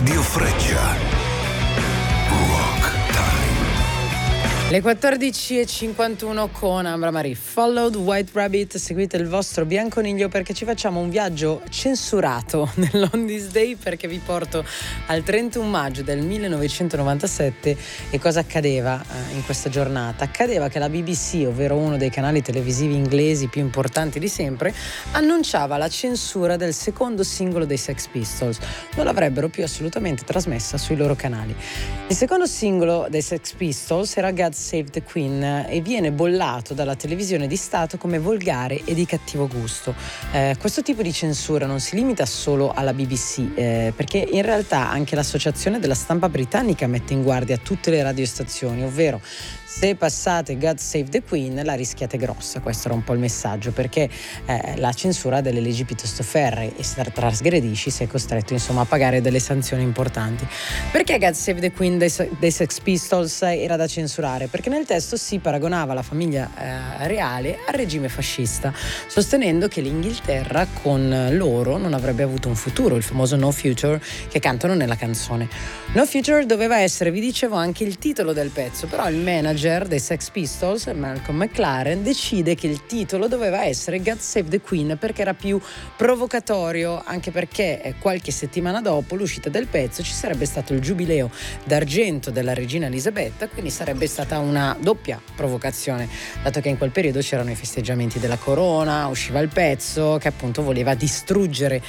Radio Freccia. Rock Time. Le 14:51 con Ambra Marie. Followed White Rabbit, seguite il vostro bianconiglio perché ci facciamo un viaggio censurato nell'On This Day, perché vi porto al 31 maggio del 1997. E cosa accadeva in questa giornata? Accadeva che la BBC, ovvero uno dei canali televisivi inglesi più importanti di sempre, annunciava la censura del secondo singolo dei Sex Pistols. Non l'avrebbero più assolutamente trasmessa sui loro canali. Il secondo singolo dei Sex Pistols era God Save the Queen e viene bollato dalla televisione di Stato come volgare e di cattivo gusto. Questo tipo di censura non si limita solo alla BBC, perché in realtà anche l'Associazione della Stampa Britannica mette in guardia tutte le radiostazioni, ovvero se passate God Save the Queen la rischiate grossa. Questo era un po' il messaggio, perché la censura ha delle leggi piuttosto ferree e se trasgredisci sei costretto insomma a pagare delle sanzioni importanti. Perché God Save the Queen dei Sex Pistols era da censurare? Perché nel testo si paragonava la famiglia reale al regime fascista, sostenendo che l'Inghilterra con loro non avrebbe avuto un futuro, il famoso No Future che cantano nella canzone. No Future doveva essere, vi dicevo, anche il titolo del pezzo, però il manager dei Sex Pistols, Malcolm McLaren, decide che il titolo doveva essere God Save the Queen perché era più provocatorio, anche perché qualche settimana dopo l'uscita del pezzo ci sarebbe stato il giubileo d'argento della regina Elisabetta, quindi sarebbe stata una doppia provocazione, dato che in quel periodo c'erano i festeggiamenti della corona, usciva il pezzo che appunto voleva distruggere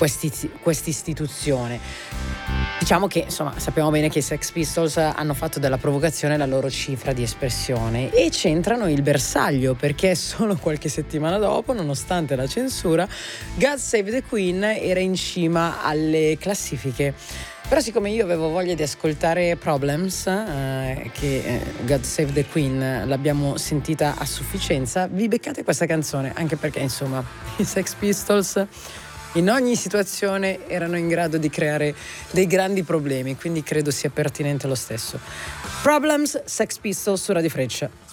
quest'istituzione. Diciamo che insomma sappiamo bene che i Sex Pistols hanno fatto della provocazione la loro cifra di espressione e centrano il bersaglio, perché solo qualche settimana dopo, nonostante la censura, God Save the Queen era in cima alle classifiche. Però siccome io avevo voglia di ascoltare Problems, che God Save the Queen l'abbiamo sentita a sufficienza, vi beccate questa canzone, anche perché insomma i Sex Pistols in ogni situazione erano in grado di creare dei grandi problemi, quindi credo sia pertinente lo stesso. Problems, Sex Pistols su Radio Freccia.